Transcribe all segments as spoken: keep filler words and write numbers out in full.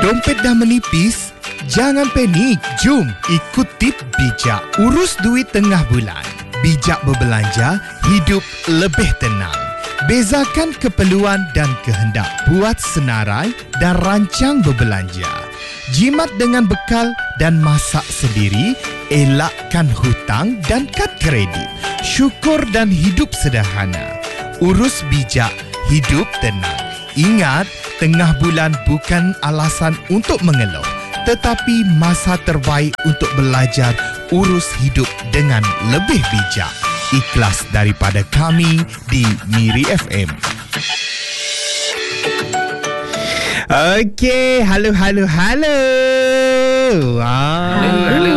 Dompet dah menipis? Jangan panik. Jom ikut tip bijak. Urus duit tengah bulan. Bijak berbelanja, hidup lebih tenang. Bezakan keperluan dan kehendak. Buat senarai dan rancang berbelanja. Jimat dengan bekal dan masak sendiri. Elakkan hutang dan kad kredit. Syukur dan hidup sederhana. Urus bijak, hidup tenang. Ingat, tengah bulan bukan alasan untuk mengeluh, tetapi masa terbaik untuk belajar urus hidup dengan lebih bijak. Ikhlas daripada kami di Miri F M. Okey, halo halo halo. Ah. Halo halo.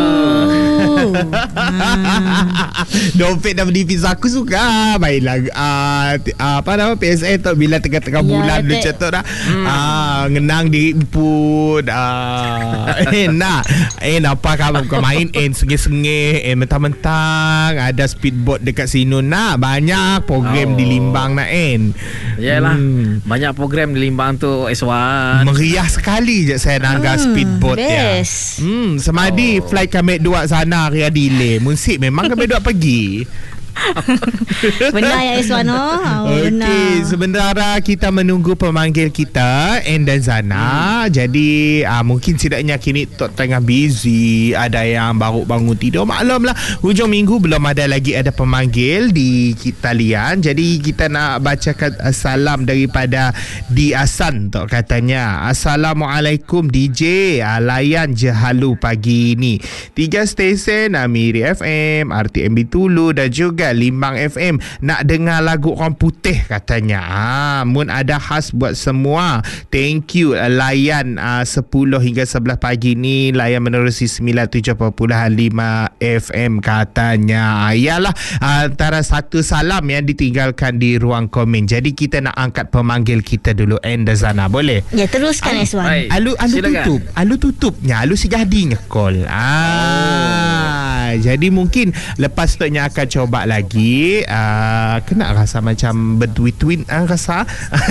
Dompet dah menipis. Aku suka mainlah uh, apa nama P S A tu bila tengah-tengah ya, bulan tu macam tu dah. Hmm. Ah, ngenang diinput. Ah, eh nak. Eh apa kau bukan main eh sengih-sengih eh mentang-mentang ada speedboat dekat sini nak banyak program oh. di Limbang nak en. Yalah. Hmm. Banyak program di Limbang tu Eswan. Meriah sekali je saya nangga hmm, speedboat ya. Hmm, semadi oh. flight kami dua sana hari delay. Musik memang kami dua pergi. Benar ya Iswan. Oh, Okey, sebentar kita menunggu pemanggil kita En dan Zana. Hmm. Jadi uh, mungkin setidaknya kini tok tengah busy, ada yang baru bangun tidur. Maklum lah, hujung minggu belum ada lagi ada pemanggil di kita lian. Jadi kita nak bacakan uh, salam daripada Di Asan tok katanya. Assalamualaikum D J, uh, layan je halu pagi ni. Tiga stesen Miri F M, R T M B Tulu dan juga Limbang F M. Nak dengar lagu orang putih katanya. Ah, mun ada khas buat semua. Thank you. Layan uh, sepuluh hingga sebelas pagi ni layan menerusi sembilan puluh tujuh perpuluhan lima F M katanya. Ayalah uh, antara satu salam yang ditinggalkan di ruang komen. Jadi kita nak angkat pemanggil kita dulu. En Zana, boleh? Ya, teruskan Eswan. Alu alu tutup. Alu tutupnya. Alu si gadinya call. Ah. Oh. Jadi mungkin lepas tu nya akan coba lagi uh, kena rasa macam bertwin-twin uh, rasa.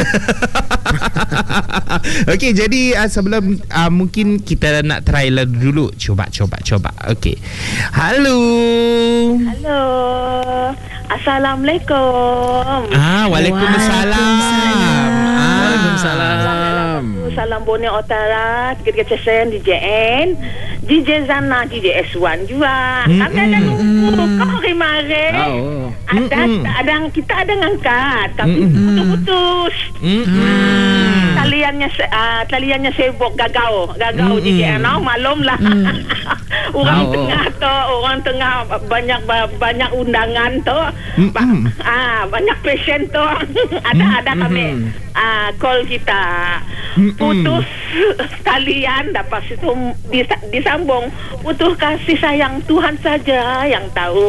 Okey, jadi uh, sebelum uh, mungkin kita nak trailer dulu. Cuba cuba coba. Okey. Halo. Halo. Assalamualaikum. Ah, Waalaikumsalam. Ah, Waalaikumsalam. Salam Borneo Utara, tiga tiga Cesen, D J N, D J Zana, D J S one juga. Mm-hmm. Kami ada nunggu kau kemarin. Oh. Ada, mm-hmm. ada, kita ada ngangkat, tapi mm-hmm. putus-putus. Mm-hmm. Taliannya, uh, taliannya sibuk gagau, gagau mm-hmm. D J N. Oh, maklum lah. Mm. orang oh. tengah tu, orang tengah banyak banyak undangan tu, mm-hmm. ba- ah banyak pasien tu. ada ada kami ah call kita. Mm-mm. Putus talian, dapat situ dis- disambung. Putus kasih sayang Tuhan saja yang tahu.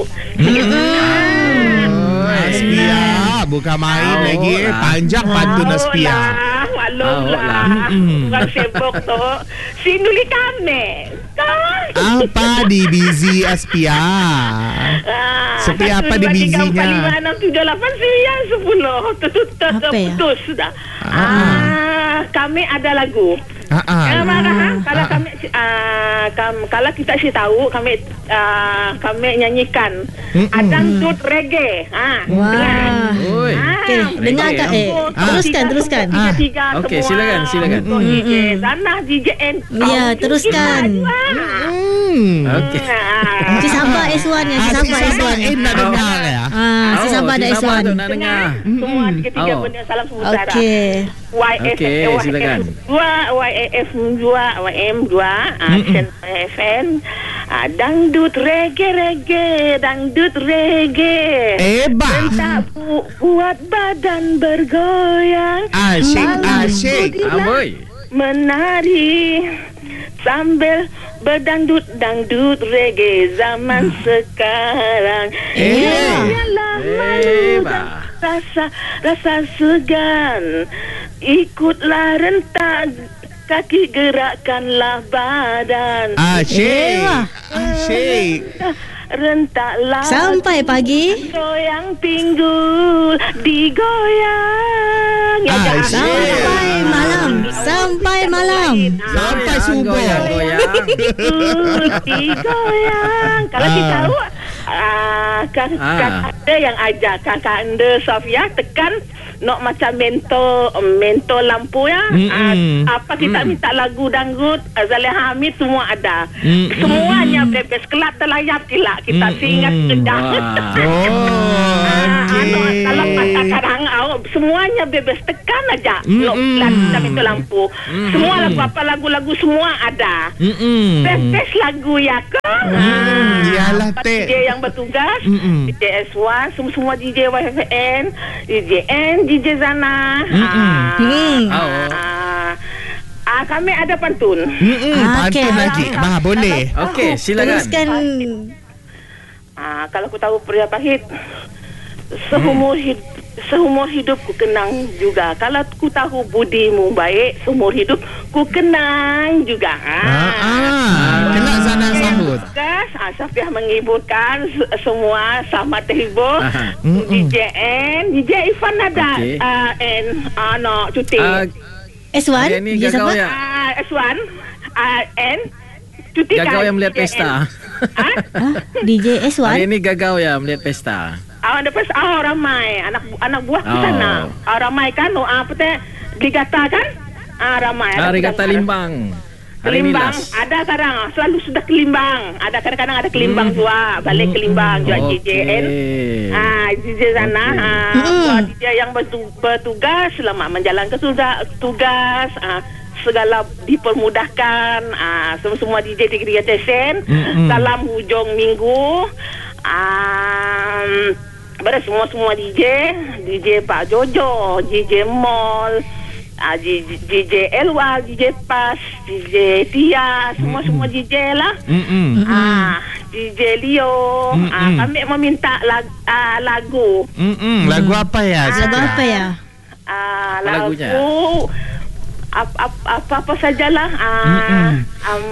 Aspia bukan main oh, lagi lah. Panjang pantun oh, Aspia. Maklum lah. Orang sibuk tu. Sinuli kami. Apa di busy Aspia? Ah, Seperti apa di busynya? tiga, empat, lima, enam, tujuh, lapan, sembilan, sepuluh. Putus sudah. Ah, kami ada lagu. Ah, ah. Ya, marah, kalau ah, kami uh, kam, kalau kita sih tahu kami uh, kami nyanyikan dangdut reggae. Ah, wah. Wow. Okey, dengar tak eh? Teruskan, teruskan. Okey, silakan, silakan. D J Zana, D J N. Ya, teruskan. Okey. Si sabar Eswan ya, si sabar Eswan. Eh nak dengar ya. Ah, si sabar dah Eswan. Nak dengar. Semua ketiga benda salam semua. Okey. Y F okay, silakan. dua, Y F dua, Y M dua, Action F N, dangdut reggae reggae, dangdut reggae. Eba. Tak bu- buat badan bergoyang. Asyik, asyik. Aboy. Menari sambil berdangdut dangdut reggae zaman sekarang. Eh. Ialah malu dan rasa rasa segan. Ikutlah rentak kaki, gerakkanlah badan. Asyik. Asyik. Rentaklah sampai pagi. Goyang pinggul digoyang. Ya, sampai malam. Sampai malam. malam. Sampai subuh. Goyang. Goyang. Kalau kita tahu uh, kan, Ah. kan ada yang ajar kakak anda Sofia tekan nak macam mentor mentor lampu ya. Mm-mm. Uh, apa kita Mm. minta lagu dangdut Azaleh Hamid semua ada. Mm-mm. Semuanya bebas kelak terlayap kelak kita Mm-mm. singat kedah. Oh, Anu, okey. kalau masa sekarang awak semuanya bebas tekan aja. Mm-mm. Lok kita minta lampu. Semua lagu apa lagu-lagu semua ada. Mm-mm. Best lagu ya kan? Mm, iyalah, D Tek. J yang bertugas, Mm-mm. D J S one, semua-semua D J Y F N, D J N, D J Zana. Mm-mm. Ah, Hmm. Oh. ah, ah, kami ada pantun. Mm-mm. Ah, Pantun okey. lagi. Bah, boleh. Okey, silakan. Teruskan. Ah, kalau aku tahu pria pahit, seumur hidup seumur hidup ku kenang juga. Kalau ku tahu budimu baik, seumur hidup ku kenang juga. Ah, ah. Kena Zana sambut. Tugas, ah, Safiah menghiburkan se- semua sama terhibur. Aha. Mm-mm. D J N, D J Ifan ada Okey. ah, N, ah, no, cuti. Ah, S one. Hari ni Dia gagau siapa? ya. Ah, S one, ah, N, cuti Gagau kan, yang melihat D J N. pesta. Ah? Ah, D J S one. Hari ni gagau ya melihat pesta. Ah, ada pas ah ramai anak anak buah ke Oh. sana. Ah, ramai kan oh, apa teh digata kan? Ah, ramai. Ah, Ada Rigata pedang- Limbang. Hari ni Kelimbang last. ada kadang selalu sudah kelimbang. Ada kadang-kadang ada kelimbang Hmm. juga, balik kelimbang juga D J N. Okey. Ah, D J sana, Okey. ah, Hmm. buat D J yang bertu- bertugas selama menjalankan tugas, tugas ah, segala dipermudahkan. Ah, semua D J di Gereja Tesen Mm-mm. dalam hujung minggu. Ah, pada semua-semua D J, D J Pak Jojo, D J Mall, ah, D J, D J Elwa, D J Pas, D J Tia, semua-semua D J lah. Mm-mm. Ah, D J Leo, Mm-mm. ah, kami meminta lag, ah, lagu. Mm-mm. Lagu apa ya? Lagu Safia? apa ya? Ah, Apa lagunya? lagu apa apa apa sajalah. Ah, Mm-mm. um,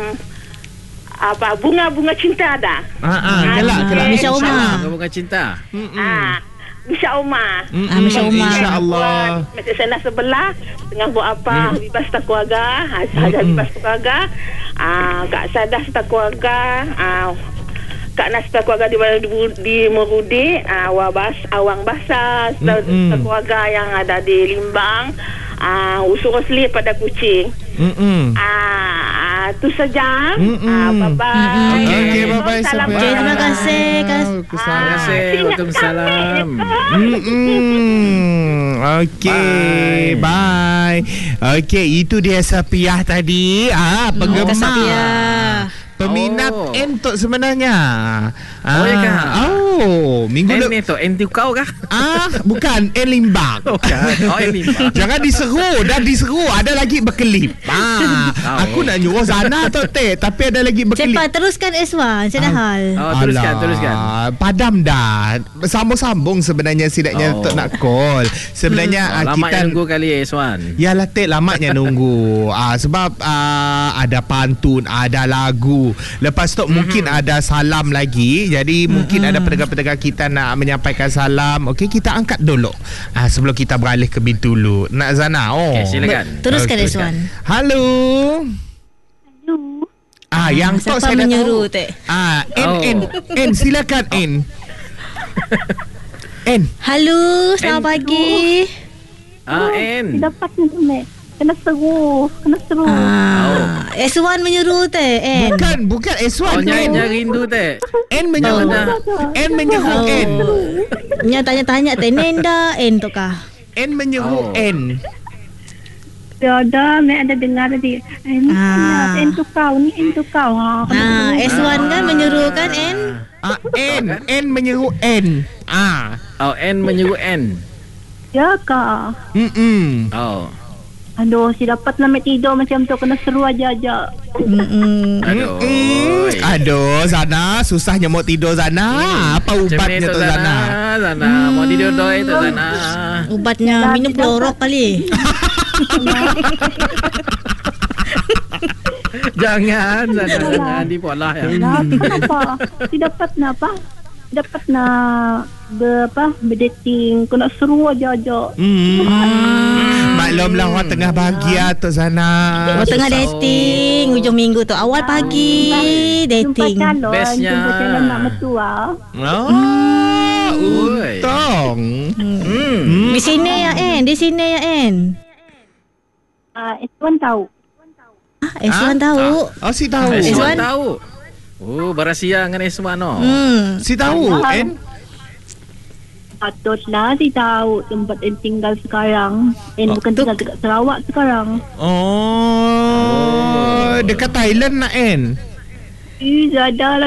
apa bunga-bunga cinta ada. Ah, ah, kelak, kelak. Misha Umar. Bunga cinta. Mm-mm. Ah, Misha Umar. Mm-mm. Ah, Misha Umar. InsyaAllah. Macam sana sebelah tengah buat apa? Bebas tak keluarga, saja Mm-mm. bebas keluarga. Ah, Kak Sadah tak keluarga. Ah, Kak Nas tak keluarga di di, di Merudi. Ah, Wabas Awang Basah Mm-mm. tak keluarga yang ada di Limbang. Ah, Usul Rosli pada Kucing. Mm-mm. Ah, tu saja. Mm-mm. Ah, bye-bye. Okey, bye-bye, Salam. Safia. Okey, terima kasih. Kas- Terima kasih. ingat Waalaikumsalam. kami, Mm-mm. Okey, bye. Okey, itu dia Safiah tadi. Ah, Kak penggemar. Safia. Peminat Oh. N tu sebenarnya. Oh, ya kah? Oh, minggu N lepas. ni tu, N tu kau kah? Ah, bukan N Limbang. Bukan. Oh, N Limbang. Jangan diseru. Dah diseru. Ada lagi berkelip. Ah, Oh. aku nak nyuruh Zana tu teh, tapi ada lagi berkelip. Cepat teruskan S one. Saya dah hal. Oh, teruskan, Alah, teruskan. Padam dah. Sambung-sambung sebenarnya sidaknya Oh. untuk nak call. Sebenarnya Oh, ah, lama kita yang nunggu kali S one. Yalah Tek, lamanya nunggu. Ah, sebab ah, ada pantun, ada lagu. Lepas tu mm-hmm. mungkin ada salam lagi. Jadi mm-hmm. mungkin ada pendengar-pendengar kita nak menyampaikan salam. Okey, kita angkat dulu. Ah, sebelum kita beralih ke Bintulu. Nak Zana? Oh. Okey, silakan. Teruskan Okey. S one. Halo. Ah, yang tu Siapa saya dah menyeru, tahu. Tek? Ah, N Oh. N N silakan N. N. Halo, selamat And- pagi. Ah, N. Dapat ni. Kena seru. Kena seru. Ah, S one menyeru teh. N. Bukan, bukan S Oh, one. nyari N. nyari rindu teh. N menyeru. Oh. N menyeru Oh. N. Nya tanya-tanya teh Nenda N tu kah? N menyeru Oh. N. Ada, mek ada dengar tadi. Ini Ah. N tu kau, ni N tu kau. Ha, Nah, S one kan menyeru kan N? Ah, N. N menyeru N. Ah. Oh, N menyeru N. Ya kah? Mm-mm. Oh. Aduh, si dapat nak tidur macam tu. Kena seru aja-aja. Mm-mm. Aduh. Mm-mm. Aduh, Zana. Susahnya mau tidur Zana. Apa Macam ubatnya ni tu tu Zana? Zana, mau tidur doi tu Zana. Ubatnya minum klorok kali. Jangan Zana, Zana di pola ya. Nah, kenapa? Si dapat kenapa? dapat nak ber, apa, berdating. Kau nak seru aja-aja. Hmm. Ah. Maklumlah orang tengah bahagia tu Zana. Orang tengah dating hujung minggu tu. Awal pagi dating. Jumpa calon. Bestnya. Jumpa calon nak mertua. Oh. Oi. Untung. Hmm. Hmm. Di sini ya En, di sini ya En. Ah, uh, Tuan tahu. Ah, Eswan tahu. Oh, si tahu. S Eswan? one tahu. Oh, berasia dengan S one no. Hmm. Si tahu. En. Patutlah si tahu tempat yang tinggal sekarang. En Oh, bukan tu- tinggal dekat Sarawak sekarang. Oh, dekat Thailand nak En. Eh, Zada